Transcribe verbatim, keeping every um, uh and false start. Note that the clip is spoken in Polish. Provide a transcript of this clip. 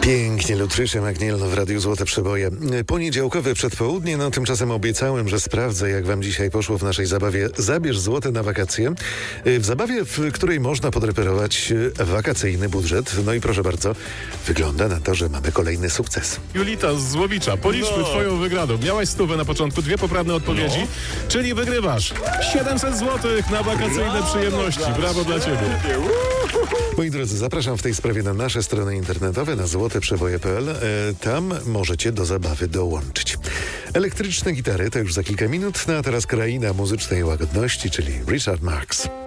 Pięknie, Lutrysza McNeil w Radiu Złote Przeboje. Poniedziałkowe przedpołudnie, no tymczasem obiecałem, że sprawdzę, jak wam dzisiaj poszło w naszej zabawie Zabierz złote na wakacje. W zabawie, w której można podreperować wakacyjny budżet. No i proszę bardzo, wygląda na to, że mamy kolejny sukces. Julita z Złowicza, policzmy No. twoją wygraną. Miałaś stówę na początku, dwie poprawne odpowiedzi, No. czyli wygrywasz siedemset złotych na wakacyjne przyjemności. Brawo dla ciebie. Moi drodzy, zapraszam w tej sprawie na nasze strony internetowe, na złote przeboje kropka p l. E, tam możecie do zabawy dołączyć. Elektryczne gitary to już za kilka minut, no a teraz kraina muzycznej łagodności, czyli Richard Marx.